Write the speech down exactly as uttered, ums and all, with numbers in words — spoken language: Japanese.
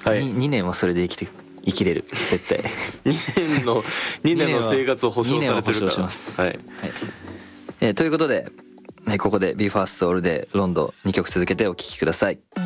はい、 に, にねんはそれで生きて生きれる絶対にねんのにねんの生活を保証されてるから。にねんは保証します。 はい、はい、 えー、ということで、はい、ここで BE:ＦIRST All Day Rondo にきょく続けてお聴きください。